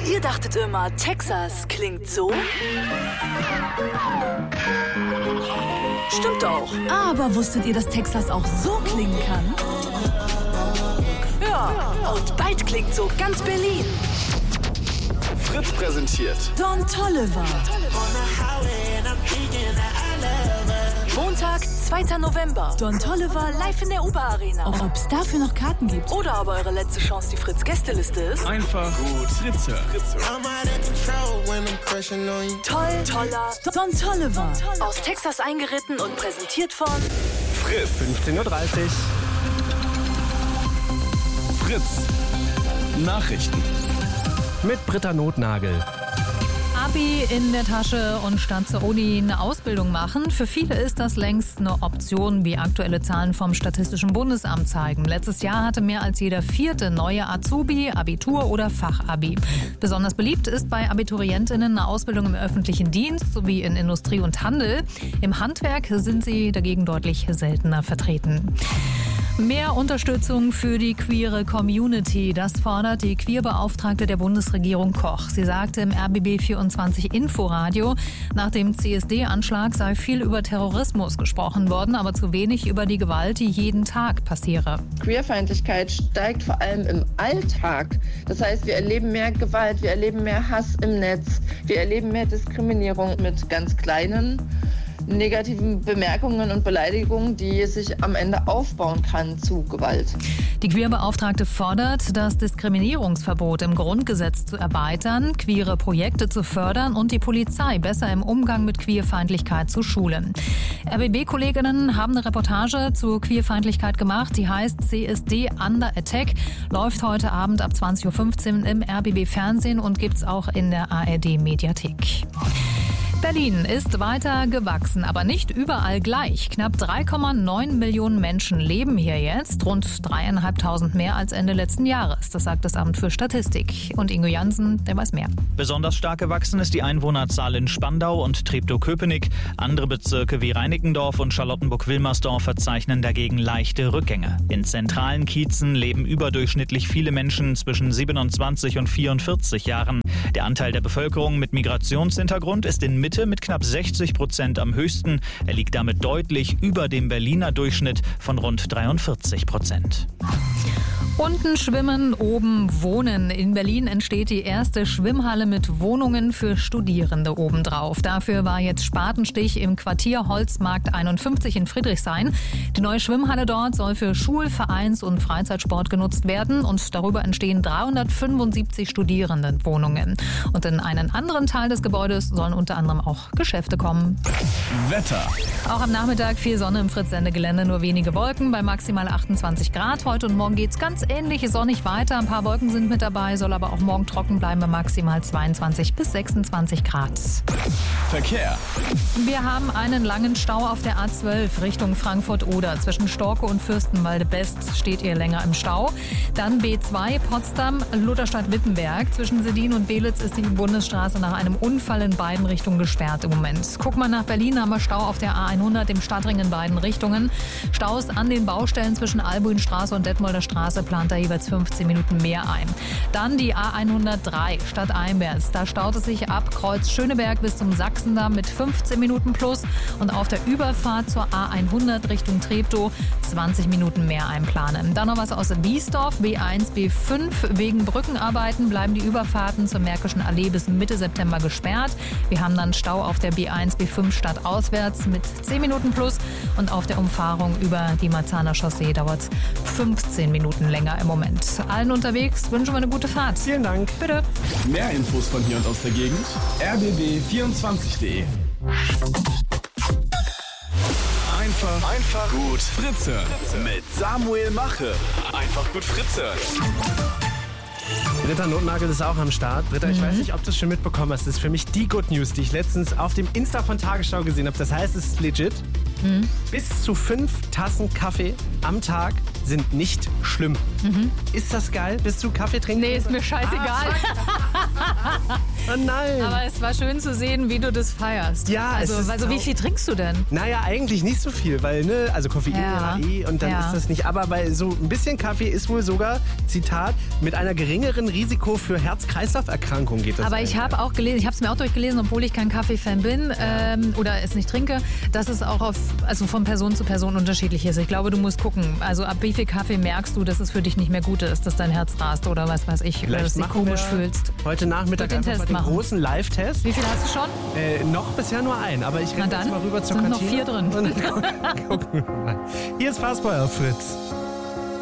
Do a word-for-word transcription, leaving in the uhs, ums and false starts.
Ihr dachtet immer, Texas klingt so? Stimmt auch. Aber wusstet ihr, dass Texas auch so klingen kann? Ja, und bald klingt so ganz Berlin. Fritz präsentiert Don Toliver. Montag, zweiter November. Don Toliver Live in der U B A Arena. Auch ob es dafür noch Karten gibt. Oder aber eure letzte Chance, die Fritz-Gästeliste ist. einfach gut Fritze. Toll, toller. Don Toliver. Aus Texas eingeritten und präsentiert von Fritz. fünfzehn Uhr dreißig. Fritz. Nachrichten. Mit Britta Notnagel. Abi in der Tasche und statt zur Uni eine Ausbildung machen. Für viele ist das längst eine Option, wie aktuelle Zahlen vom Statistischen Bundesamt zeigen. Letztes Jahr hatte mehr als jeder vierte neue Azubi, Abitur oder Fachabi. Besonders beliebt ist bei Abiturientinnen eine Ausbildung im öffentlichen Dienst sowie in Industrie und Handel. Im Handwerk sind sie dagegen deutlich seltener vertreten. Mehr Unterstützung für die queere Community, das fordert die Queerbeauftragte der Bundesregierung Koch. Sie sagte im R B B vierundzwanzig Inforadio, nach dem C S D-Anschlag sei viel über Terrorismus gesprochen worden, aber zu wenig über die Gewalt, die jeden Tag passiere. Queerfeindlichkeit steigt vor allem im Alltag. Das heißt, wir erleben mehr Gewalt, wir erleben mehr Hass im Netz, wir erleben mehr Diskriminierung mit ganz kleinen negativen Bemerkungen und Beleidigungen, die sich am Ende aufbauen kann zu Gewalt. Die Queerbeauftragte fordert, das Diskriminierungsverbot im Grundgesetz zu erweitern, queere Projekte zu fördern und die Polizei besser im Umgang mit Queerfeindlichkeit zu schulen. R B B-Kolleginnen haben eine Reportage zur Queerfeindlichkeit gemacht, die heißt C S D Under Attack, läuft heute Abend ab zwanzig Uhr fünfzehn im R B B-Fernsehen und gibt's auch in der A R D-Mediathek. Berlin ist weiter gewachsen, aber nicht überall gleich. Knapp drei Komma neun Millionen Menschen leben hier jetzt, rund dreieinhalbtausend mehr als Ende letzten Jahres. Das sagt das Amt für Statistik. Und Ingo Jansen, der weiß mehr. Besonders stark gewachsen ist die Einwohnerzahl in Spandau und Treptow-Köpenick. Andere Bezirke wie Reinickendorf und Charlottenburg-Wilmersdorf verzeichnen dagegen leichte Rückgänge. In zentralen Kiezen leben überdurchschnittlich viele Menschen zwischen siebenundzwanzig und vierundvierzig Jahren. Der Anteil der Bevölkerung mit Migrationshintergrund ist in Mitte mit knapp sechzig Prozent am höchsten. Er liegt damit deutlich über dem Berliner Durchschnitt von rund dreiundvierzig Prozent. Unten schwimmen, oben wohnen. In Berlin entsteht die erste Schwimmhalle mit Wohnungen für Studierende obendrauf. Dafür war jetzt Spatenstich im Quartier Holzmarkt einundfünfzig in Friedrichshain. Die neue Schwimmhalle dort soll für Schul-, Vereins- und Freizeitsport genutzt werden und darüber entstehen dreihundertfünfundsiebzig Studierendenwohnungen. Und in einen anderen Teil des Gebäudes sollen unter anderem auch Geschäfte kommen. Wetter. Auch am Nachmittag viel Sonne im Fritz-Sendegelände, nur wenige Wolken bei maximal achtundzwanzig Grad. Heute und morgen geht's ganz ähnlich sonnig weiter. Ein paar Wolken sind mit dabei, soll aber auch morgen trocken bleiben bei maximal zweiundzwanzig bis sechsundzwanzig Grad. Verkehr. Wir haben einen langen Stau auf der A zwölf Richtung Frankfurt-Oder. Zwischen Storke und Fürstenwalde-Best steht ihr länger im Stau. Dann B zwei Potsdam, Lutherstadt-Wittenberg. Zwischen Sedin und Belitz ist die Bundesstraße nach einem Unfall in beiden Richtungen gesperrt im Moment. Guck mal nach Berlin, haben wir Stau auf der A hundert im Stadtring in beiden Richtungen. Staus an den Baustellen zwischen Albuinstraße und Detmolder Straße plant da jeweils fünfzehn Minuten mehr ein. Dann die A hundertdrei Stadt Einwärts. Da staut es sich ab Kreuz Schöneberg bis zum Sachsendamm mit fünfzehn Minuten plus und auf der Überfahrt zur A hundert Richtung Treptow zwanzig Minuten mehr einplanen. Dann noch was aus Biesdorf, B eins, B fünf. Wegen Brückenarbeiten bleiben die Überfahrten zur Märkischen Allee bis Mitte September gesperrt. Wir haben dann Stau auf der B eins, B fünf stadtauswärts mit zehn Minuten plus und auf der Umfahrung über die Marzahner Chaussee dauert es fünfzehn Minuten länger im Moment. Allen unterwegs wünschen wir eine gute Fahrt. Vielen Dank. Bitte. Mehr Infos von hier und aus der Gegend. r b b vierundzwanzig punkt de. Einfach, einfach gut Fritze. Mit Samuel Mache. Einfach gut Fritze. Britta Notnagel ist auch am Start. Britta, ich Mhm. weiß nicht, ob du es schon mitbekommen hast. Das ist für mich die Good News, die ich letztens auf dem Insta von Tagesschau gesehen habe. Das heißt, es ist legit. Mhm. Bis zu fünf Tassen Kaffee am Tag sind nicht schlimm. Mhm. Ist das geil? Bist du Kaffee trinken? Nee, ist mir scheißegal. Ah, Oh nein. Aber es war schön zu sehen, wie du das feierst. Ja, also, es ist also wie auch- viel trinkst du denn? Naja, eigentlich nicht so viel, weil, ne, also Koffein Ja. ja eh und dann Ja. ist das nicht. Aber bei so ein bisschen Kaffee ist wohl sogar, Zitat, mit einer geringeren Risiko für Herz-Kreislauf-Erkrankungen geht das. Aber ich einher. habe auch gelesen, ich habe es mir auch durchgelesen, obwohl ich kein Kaffee-Fan bin ähm, oder es nicht trinke, dass es auch auf, also von Person zu Person unterschiedlich ist. Ich glaube, du musst gucken, also ab wie viel Kaffee merkst du, dass es für dich nicht mehr gut ist, dass dein Herz rast oder was weiß ich, oder dass du dich machen komisch wir fühlst. Heute Nachmittag den einfach Test mal den machen. großen Live-Test. Wie viel hast du schon? Äh, noch bisher nur ein, aber ich Na renne dann, jetzt mal rüber zur sind noch Kantine. vier drin. Und dann gucken wir mal. Hier ist Fastboy auf Fritz.